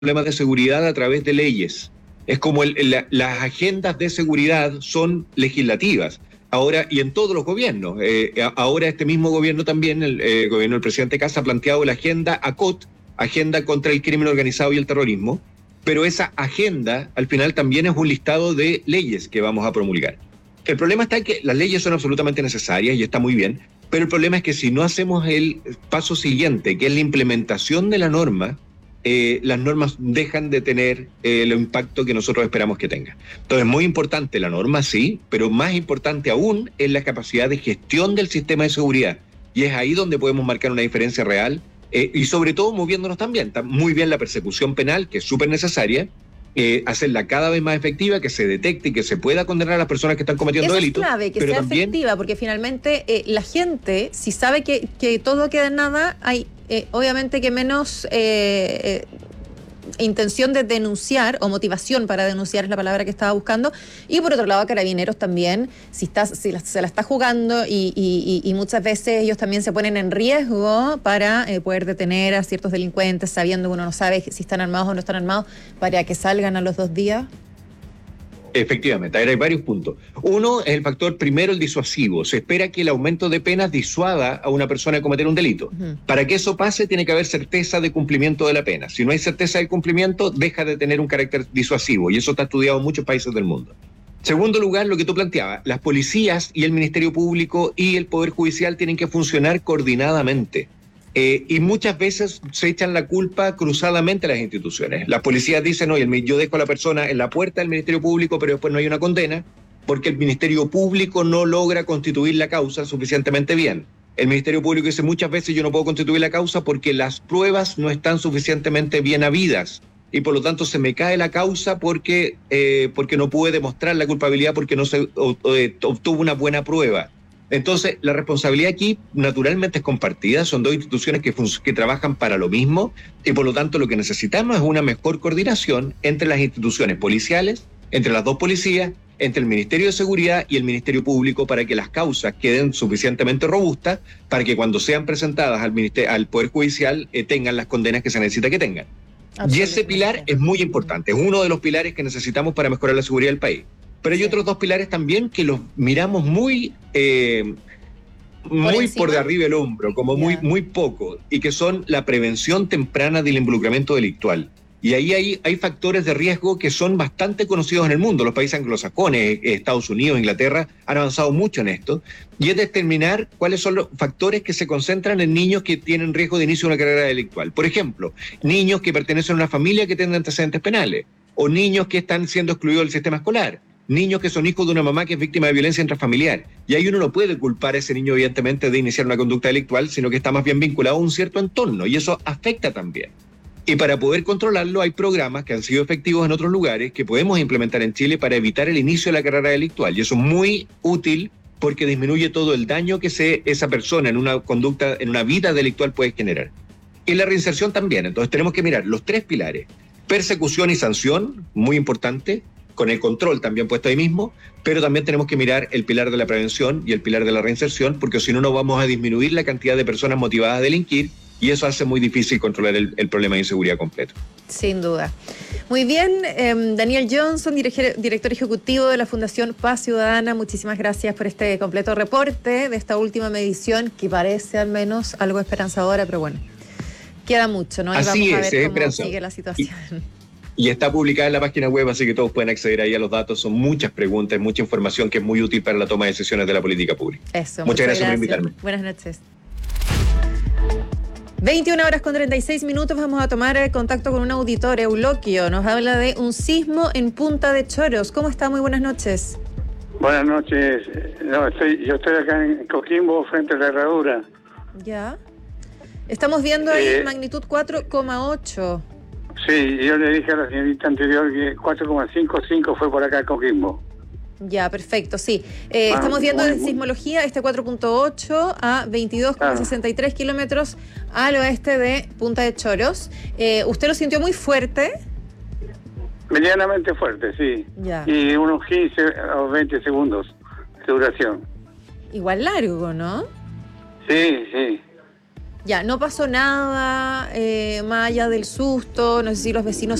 problemas de seguridad a través de leyes. Es como las agendas de seguridad son legislativas. Ahora, y en todos los gobiernos. Ahora este mismo gobierno también, el gobierno del presidente Kast, ha planteado la agenda ACOT, Agenda contra el Crimen Organizado y el Terrorismo, pero esa agenda al final también es un listado de leyes que vamos a promulgar. El problema está en que las leyes son absolutamente necesarias y está muy bien, pero el problema es que si no hacemos el paso siguiente, que es la implementación de la norma, las normas dejan de tener el impacto que nosotros esperamos que tenga. Entonces, muy importante la norma, sí, pero más importante aún es la capacidad de gestión del sistema de seguridad. Y es ahí donde podemos marcar una diferencia real y sobre todo moviéndonos también. Está muy bien la persecución penal, que es súper necesaria, hacerla cada vez más efectiva, que se detecte y que se pueda condenar a las personas que están cometiendo delitos. Es clave, que sea también efectiva, porque finalmente la gente, si sabe que todo queda en nada, hay obviamente que menos intención de denunciar, o motivación para denunciar es la palabra que estaba buscando, y por otro lado Carabineros también, si se la está jugando y muchas veces ellos también se ponen en riesgo para poder detener a ciertos delincuentes, sabiendo que uno no sabe si están armados o no están armados, para que salgan a los 2 días. Efectivamente, hay varios puntos. Uno es el factor primero, el disuasivo. Se espera que el aumento de penas disuada a una persona de cometer un delito. Uh-huh. Para que eso pase, tiene que haber certeza de cumplimiento de la pena. Si no hay certeza de cumplimiento, deja de tener un carácter disuasivo, y eso está estudiado en muchos países del mundo. Segundo lugar, lo que tú planteabas, las policías y el Ministerio Público y el Poder Judicial tienen que funcionar coordinadamente. Y muchas veces se echan la culpa cruzadamente a las instituciones. Las policías dicen, oye, yo dejo a la persona en la puerta del Ministerio Público, pero después no hay una condena, porque el Ministerio Público no logra constituir la causa suficientemente bien. El Ministerio Público dice muchas veces, yo no puedo constituir la causa porque las pruebas no están suficientemente bien habidas, y por lo tanto se me cae la causa porque no pude demostrar la culpabilidad, porque no se obtuvo una buena prueba. Entonces, la responsabilidad aquí naturalmente es compartida, son dos instituciones que trabajan para lo mismo, y por lo tanto lo que necesitamos es una mejor coordinación entre las instituciones policiales, entre las dos policías, entre el Ministerio de Seguridad y el Ministerio Público, para que las causas queden suficientemente robustas, para que cuando sean presentadas al Poder Judicial tengan las condenas que se necesita que tengan. Y ese pilar es muy importante, es uno de los pilares que necesitamos para mejorar la seguridad del país. Pero hay otros dos pilares también que los miramos muy por de arriba del hombro, como muy poco, y que son la prevención temprana del involucramiento delictual. Y ahí hay factores de riesgo que son bastante conocidos en el mundo. Los países anglosajones, Estados Unidos, Inglaterra, han avanzado mucho en esto, y es determinar cuáles son los factores que se concentran en niños que tienen riesgo de inicio de una carrera delictual. Por ejemplo, niños que pertenecen a una familia que tiene antecedentes penales, o niños que están siendo excluidos del sistema escolar, niños que son hijos de una mamá que es víctima de violencia intrafamiliar. Y ahí uno no puede culpar a ese niño, evidentemente, de iniciar una conducta delictual, sino que está más bien vinculado a un cierto entorno, y eso afecta también. Y para poder controlarlo hay programas que han sido efectivos en otros lugares que podemos implementar en Chile para evitar el inicio de la carrera delictual. Y eso es muy útil porque disminuye todo el daño que esa persona en una conducta, en una vida delictual puede generar. Y la reinserción también. Entonces tenemos que mirar los tres pilares. Persecución y sanción, muy importante, con el control también puesto ahí mismo, pero también tenemos que mirar el pilar de la prevención y el pilar de la reinserción, porque si no, no vamos a disminuir la cantidad de personas motivadas a delinquir, y eso hace muy difícil controlar el problema de inseguridad completo. Sin duda. Muy bien, Daniel Johnson, director ejecutivo de la Fundación Paz Ciudadana, muchísimas gracias por este completo reporte de esta última medición, que parece al menos algo esperanzadora, pero bueno, queda mucho, ¿no? Y así vamos a ver cómo sigue la situación. Y está publicada en la página web, así que todos pueden acceder ahí a los datos. Son muchas preguntas, mucha información que es muy útil para la toma de decisiones de la política pública. Eso, muchas gracias por invitarme. Buenas noches. 21:36, vamos a tomar contacto con un auditor, Euloquio. Nos habla de un sismo en Punta de Choros. ¿Cómo está? Muy buenas noches. Buenas noches. Yo estoy acá en Coquimbo, frente a la herradura. Ya. Estamos viendo ahí magnitud 4,8. Sí, yo le dije a la señorita anterior que 4,55 fue por acá en Coquimbo. Ya, perfecto, sí. Estamos viendo en sismología este 4,8 a 22,63 kilómetros al oeste de Punta de Choros. ¿Usted lo sintió muy fuerte? Medianamente fuerte, sí. Ya. Y unos 15 o 20 segundos de duración. Igual largo, ¿no? Sí, sí. Ya, no pasó nada más allá del susto, no sé si los vecinos